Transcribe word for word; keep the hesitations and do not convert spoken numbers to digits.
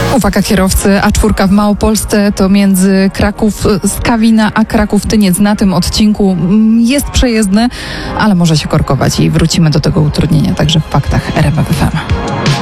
Uwaga kierowcy, A cztery w Małopolsce to między Kraków Skawina a Kraków Tyniec. Na tym odcinku jest przejezdny, ale może się korkować i wrócimy do tego utrudnienia także w faktach R M F F M.